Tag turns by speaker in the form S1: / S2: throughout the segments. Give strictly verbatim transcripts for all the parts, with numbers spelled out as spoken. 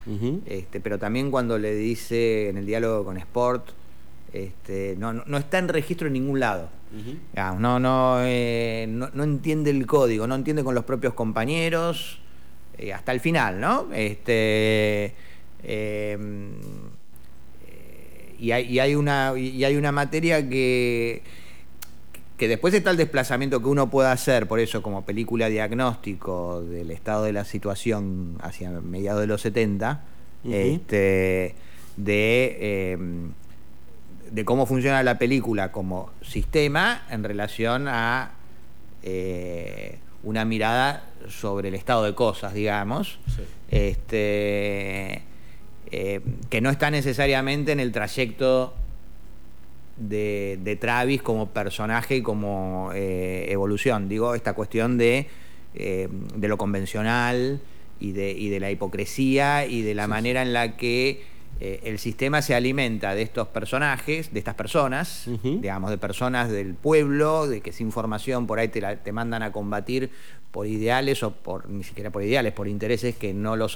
S1: Uh-huh.
S2: este, pero también cuando le dice en el diálogo con Sport, este, no, no, no está en registro en ningún lado.
S1: Uh-huh.
S2: Digamos, no, no, eh, no, no entiende el código, no entiende con los propios compañeros, eh, hasta el final, ¿no? Este, eh, y, hay, y, hay una, y hay una materia que, que después está el desplazamiento que uno puede hacer, por eso como película diagnóstico del estado de la situación hacia mediados de los setenta, uh-huh. este, de... Eh, de cómo funciona la película como sistema en relación a eh, una mirada sobre el estado de cosas, digamos, sí. este, eh, que no está necesariamente en el trayecto de, de Travis como personaje y como eh, evolución. Digo, esta cuestión de, eh, de lo convencional y de, y de la hipocresía y de la sí, manera sí. en la que Eh, el sistema se alimenta de estos personajes, de estas personas, uh-huh. digamos, de personas del pueblo, de que esa información por ahí te, la, te mandan a combatir por ideales o por ni siquiera por ideales, por intereses que no los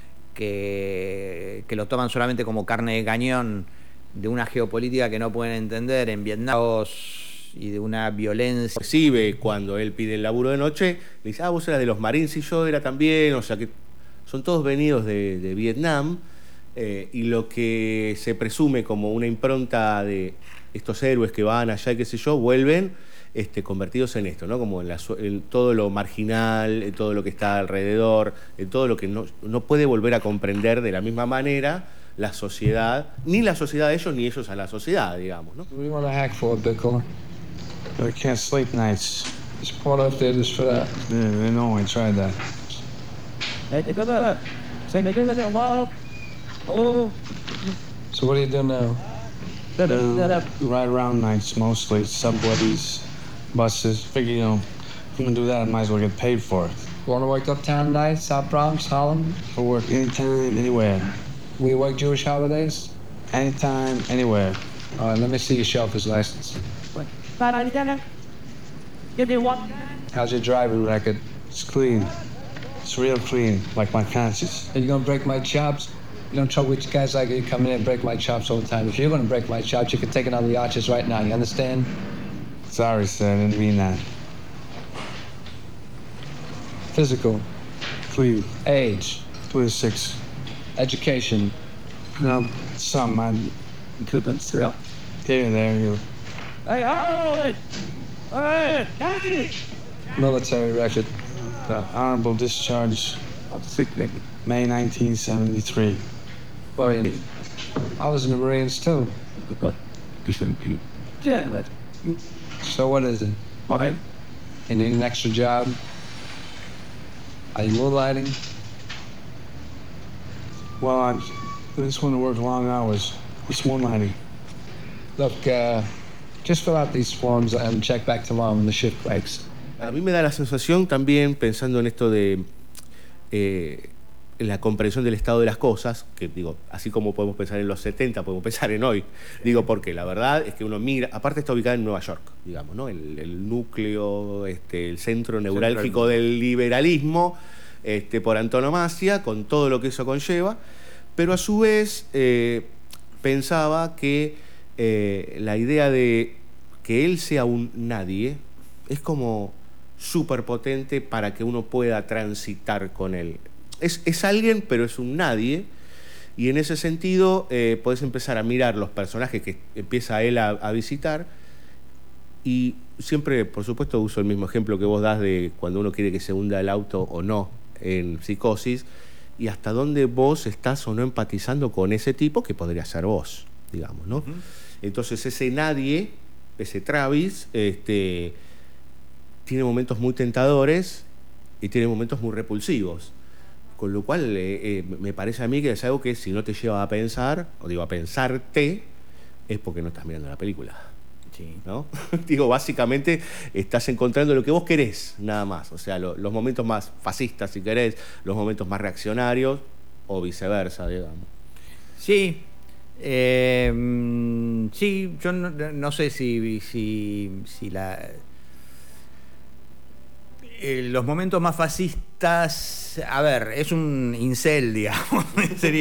S2: que, que lo toman solamente como carne de cañón de una geopolítica que no pueden entender en Vietnam y de una violencia.
S1: Recibe cuando él pide el laburo de noche, le dice, ah, vos eras de los Marines y yo era también, o sea que son todos venidos de, de Vietnam. Eh, y lo que se presume como una impronta de estos héroes que van allá y qué sé yo, vuelven este, convertidos en esto, ¿no? Como en, la, en todo lo marginal, en todo lo que está alrededor, en todo lo que no, no puede volver a comprender de la misma manera la sociedad, ni la sociedad de ellos, ni ellos a la sociedad, digamos, ¿no?
S3: What do you want to hack for, Bitcoin? I can't sleep nights. It's part up there just for that. Yeah, I know, I tried that. Hey, go back. Say, make it a while. Oh. So what do you do now? Uh, ride around nights mostly, subways, buses. Figure, you know, if I'm gonna do that, I might as well get paid for it. You wanna work uptown nights, South Bronx, Harlem? I work anytime, anywhere. We work Jewish holidays? Anytime, anywhere. All right, let me see your chauffeur's license. How's your driving record? It's clean. It's real clean, like my conscience. Are you gonna break my chops? You don't trouble with guys like you come in and break my chops all the time. If you're going to break my chops, you can take it on the arches right now. You understand? Sorry, sir. I didn't mean that. Physical. Clean. Age. twenty-six. Education. No, some. I couldn't thrill. Here, there, you. Hey, hold it! Hey, military record. The honorable discharge of sickening. May nineteen seventy-three. Well, I was in the Marines too. So what is it? Okay. You need an extra job? Are you moonlighting? Well, I just want to work long hours. It's moonlighting. Look, uh, just fill out these forms and check back tomorrow when the shift breaks.
S1: A mí me da la sensación también, pensando en esto de eh, la comprensión del estado de las cosas, que digo, así como podemos pensar en los setenta, podemos pensar en hoy. Digo, porque la verdad es que uno mira, aparte está ubicada en Nueva York, digamos, ¿no? El, el núcleo, este, el centro neurálgico del liberalismo, este, por antonomasia, con todo lo que eso conlleva, pero a su vez eh, pensaba que eh, la idea de que él sea un nadie es como súper potente para que uno pueda transitar con él. Es, es alguien, pero es un nadie, y en ese sentido eh, podés empezar a mirar los personajes que empieza él a, a visitar, y siempre, por supuesto, uso el mismo ejemplo que vos das de cuando uno quiere que se hunda el auto o no en Psicosis, y hasta dónde vos estás o no empatizando con ese tipo que podría ser vos, digamos, ¿no? Uh-huh. Entonces ese nadie, ese Travis, este, tiene momentos muy tentadores y tiene momentos muy repulsivos. Con lo cual, eh, eh, me parece a mí que es algo que si no te lleva a pensar, o digo, a pensarte, es porque no estás mirando la película. Sí. ¿No? Digo, básicamente estás encontrando lo que vos querés, nada más. O sea, lo, los momentos más fascistas, si querés, los momentos más reaccionarios, o viceversa, digamos.
S2: Sí. Eh, sí, yo no, no sé si, si, si la... Eh, los momentos más fascistas, a ver, es un incel, digamos, sería